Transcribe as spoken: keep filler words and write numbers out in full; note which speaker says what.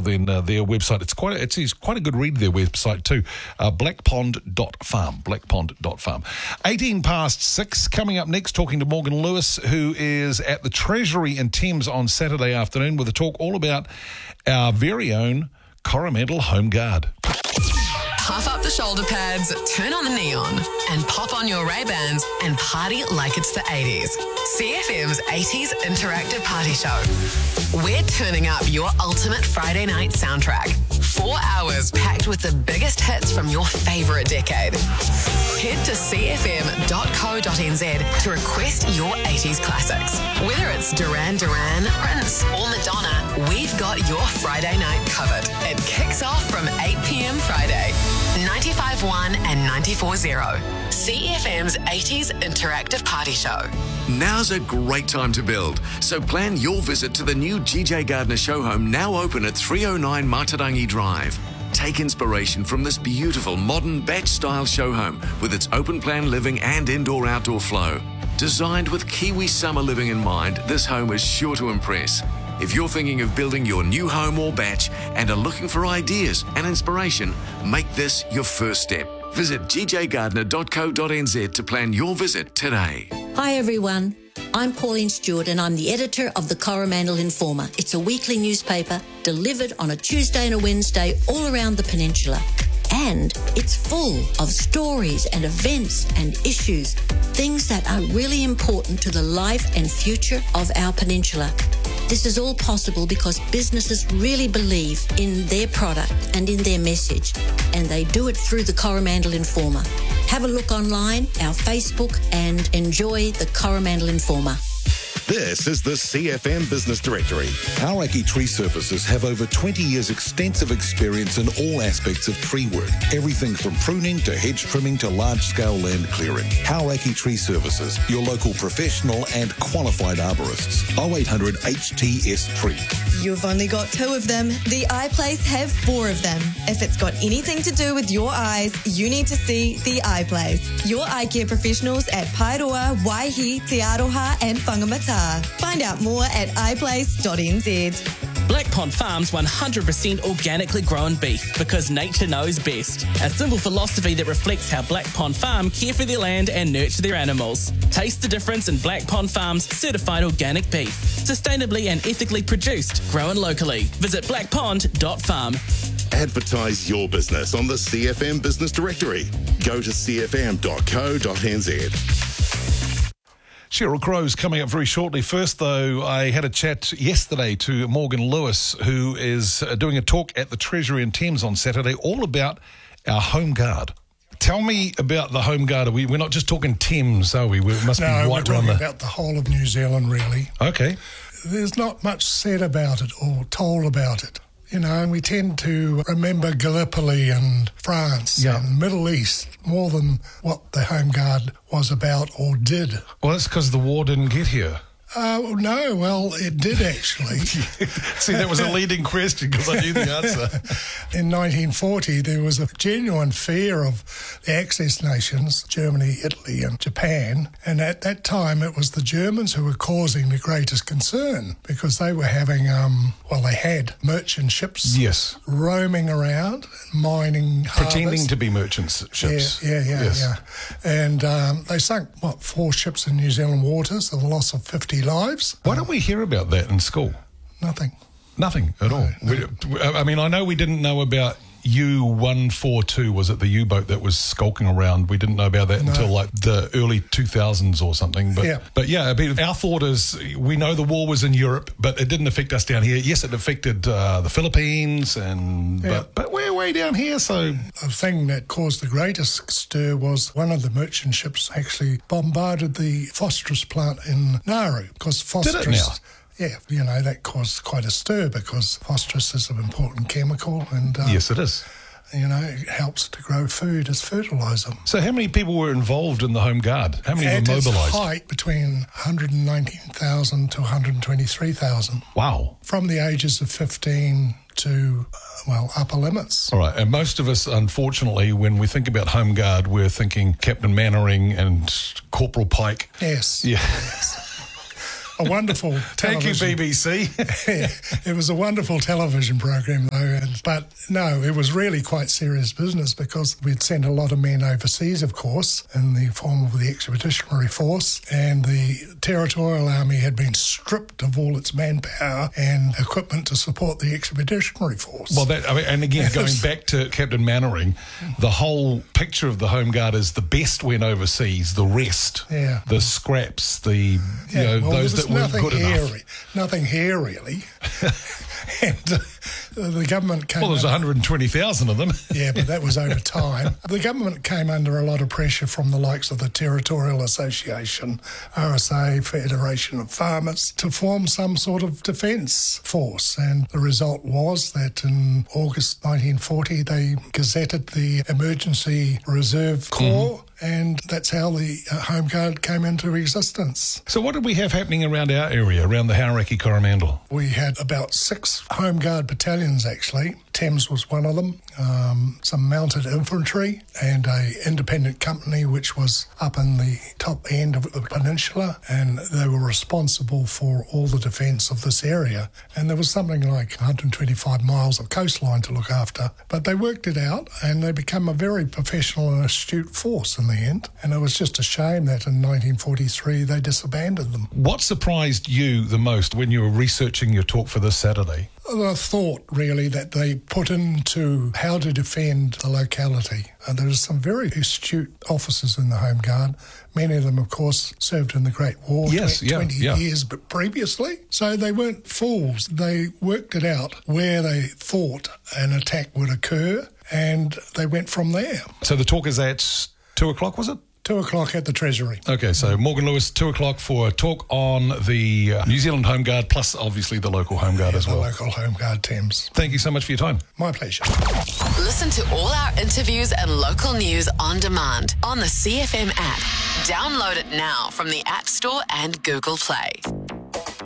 Speaker 1: well, then uh, their website, it's quite a, it's, it's quite a good read, their website too, uh, black pond dot farm, black pond dot farm. eighteen past six, coming up next, talking to Morgan Lewis, who is at the Treasury in Thames on Saturday afternoon with a talk all about our very own Coromandel Home Guard.
Speaker 2: Puff up the shoulder pads, turn on the neon, and pop on your Ray-Bans and party like it's the eighties. C F M's eighties Interactive Party Show. We're turning up your ultimate Friday night soundtrack. Four hours packed with the biggest hits from your favourite decade. Head to c f m dot co dot n z to request your eighties classics. Whether it's Duran Duran, Prince or Madonna, we've got your Friday night covered. It kicks off from eight p.m. Friday. ninety-five point one and ninety-four point zero. C F M's eighties Interactive Party Show.
Speaker 3: Now's a great time to build, so plan your visit to the new G J Gardner show home, now open at three oh nine Matarangi Drive. Take inspiration from this beautiful modern batch-style show home with its open-plan living and indoor-outdoor flow. Designed with Kiwi summer living in mind, this home is sure to impress. If you're thinking of building your new home or batch and are looking for ideas and inspiration, make this your first step. Visit g j gardner dot co dot n z to plan your visit today.
Speaker 4: Hi everyone, I'm Pauline Stewart and I'm the editor of the Coromandel Informer. It's a weekly newspaper delivered on a Tuesday and a Wednesday all around the peninsula. And it's full of stories and events and issues, things that are really important to the life and future of our peninsula. This is all possible because businesses really believe in their product and in their message, and they do it through the Coromandel Informer. Have a look online, our Facebook, and enjoy the Coromandel Informer.
Speaker 5: This is the C F M Business Directory. Hauraki Tree Services have over twenty years extensive experience in all aspects of tree work. Everything from pruning to hedge trimming to large-scale land clearing. Hauraki Tree Services, your local professional and qualified arborists. oh eight hundred H T S Tree.
Speaker 6: You've only got two of them. The iPlace have four of them. If it's got anything to do with your eyes, you need to see the iPlace. Your eye care professionals at Paeroa, Waihi, Te Aroha and Whangamata. Find out more at i place dot n z.
Speaker 7: Black Pond Farms one hundred percent organically grown beef because nature knows best. A simple philosophy that reflects how Black Pond Farm care for their land and nurture their animals. Taste the difference in Black Pond Farms certified organic beef. Sustainably and ethically produced, grown locally. Visit black pond dot farm.
Speaker 5: Advertise your business on the C F M Business Directory. Go to c f m dot co dot n z.
Speaker 1: Sheryl Crow's coming up very shortly. First, though, I had a chat yesterday to Morgan Lewis, who is doing a talk at the Treasury in Thames on Saturday, all about our Home Guard. Tell me about the Home Guard. Are we, we're not just talking Thames, are we? We must
Speaker 8: no,
Speaker 1: be
Speaker 8: we're
Speaker 1: white
Speaker 8: talking
Speaker 1: around the...
Speaker 8: about the whole of New Zealand, really.
Speaker 1: Okay.
Speaker 8: There's not much said about it or told about it. You know, and we tend to remember Gallipoli and France
Speaker 1: yeah.
Speaker 8: and Middle East more than what the Home Guard was about or did.
Speaker 1: Well, that's because the war didn't get here.
Speaker 8: Uh, no, well, it did actually.
Speaker 1: See, that was a leading question because I knew the answer.
Speaker 8: In nineteen forty, there was a genuine fear of the Axis nations, Germany, Italy and Japan. And at that time, it was the Germans who were causing the greatest concern because they were having, um, well, they had merchant ships
Speaker 1: yes.
Speaker 8: roaming around, mining
Speaker 1: Pretending
Speaker 8: harbours.
Speaker 1: to be merchant ships.
Speaker 8: Yeah, yeah, yeah,
Speaker 1: yes.
Speaker 8: yeah. And um, they sunk, what, four ships in New Zealand waters, the loss of fifty lives.
Speaker 1: Why don't we hear about that in school?
Speaker 8: Nothing.
Speaker 1: Nothing at
Speaker 8: no,
Speaker 1: all.
Speaker 8: No.
Speaker 1: We, I mean, I know we didn't know about U one forty-two, was it the U-boat that was skulking around? We didn't know about that
Speaker 8: no.
Speaker 1: until like the early two thousands or something. But
Speaker 8: yeah,
Speaker 1: but yeah, I mean, our thought is we know the war was in Europe, but it didn't affect us down here. Yes, it affected uh, the Philippines, and
Speaker 8: yeah.
Speaker 1: but, but we're way down here, so...
Speaker 8: The thing that caused the greatest stir was one of the merchant ships actually bombarded the phosphorus plant in Nauru, because phosphorus...
Speaker 1: Did it now?
Speaker 8: Yeah, you know, that caused quite a stir because phosphorus is an important chemical and... Uh,
Speaker 1: yes, it is.
Speaker 8: You know, it helps to grow food as fertiliser.
Speaker 1: So how many people were involved in the Home Guard? How many
Speaker 8: At
Speaker 1: were mobilised?
Speaker 8: Its height, between one hundred nineteen thousand to one hundred twenty-three thousand.
Speaker 1: Wow. From
Speaker 8: the ages of fifteen to, uh, well, upper limits.
Speaker 1: All right, and most of us, unfortunately, when we think about Home Guard, we're thinking Captain Mannering and Corporal Pike.
Speaker 8: Yes.
Speaker 1: Yeah.
Speaker 8: Yes. a wonderful
Speaker 1: Thank you,
Speaker 8: television.
Speaker 1: B B C.
Speaker 8: Yeah, it was a wonderful television program, though. And, but no, it was really quite serious business because we'd sent a lot of men overseas, of course, in the form of the Expeditionary Force, and the Territorial Army had been stripped of all its manpower and equipment to support the Expeditionary Force.
Speaker 1: Well, that, I mean, and again, going back to Captain Mannering, the whole picture of the Home Guard is the best went overseas, the rest,
Speaker 8: Yeah.
Speaker 1: the scraps, the you
Speaker 8: Yeah,
Speaker 1: know
Speaker 8: well,
Speaker 1: those
Speaker 8: there was
Speaker 1: that weren't
Speaker 8: nothing
Speaker 1: good
Speaker 8: here,
Speaker 1: enough.
Speaker 8: re- Nothing here, really. and uh, the government came...
Speaker 1: Well, there was
Speaker 8: under-
Speaker 1: one hundred twenty thousand of them.
Speaker 8: Yeah, but that was over time. The government came under a lot of pressure from the likes of the Territorial Association, R S A, Federation of Farmers, to form some sort of defence force. And the result was that in August nineteen forty, they gazetted the Emergency Reserve Corps, mm-hmm. and that's how the uh, Home Guard came into existence.
Speaker 1: So what did we have happening around our area, around the Hauraki Coromandel?
Speaker 8: We had about six Home Guard battalions, actually. Thames was one of them, um, some mounted infantry, and a independent company which was up in the top end of the peninsula, and they were responsible for all the defence of this area. And there was something like one hundred twenty-five miles of coastline to look after. But they worked it out, and they became a very professional and astute force in the end. And it was just a shame that in nineteen forty-three they disbanded them.
Speaker 1: What surprised you the most when you were researching your talk for this Saturday?
Speaker 8: The thought, really, that they put into how to defend the locality. And there are some very astute officers in the Home Guard. Many of them, of course, served in the Great War
Speaker 1: Yes,
Speaker 8: tw-
Speaker 1: yeah,
Speaker 8: twenty
Speaker 1: yeah.
Speaker 8: years but previously. So they weren't fools. They worked it out where they thought an attack would occur, and they went from there.
Speaker 1: So the talk is at two o'clock, was it?
Speaker 8: Two o'clock at the Treasury.
Speaker 1: Okay, so Morgan Lewis, two o'clock for a talk on the uh, New Zealand Home Guard, plus obviously the local Home Guard
Speaker 8: Yeah,
Speaker 1: as
Speaker 8: the
Speaker 1: well.
Speaker 8: local Home Guard Thames.
Speaker 1: Thank you so much for your time.
Speaker 8: My pleasure.
Speaker 2: Listen to all our interviews and local news on demand on the C F M app. Download it now from the App Store and Google Play.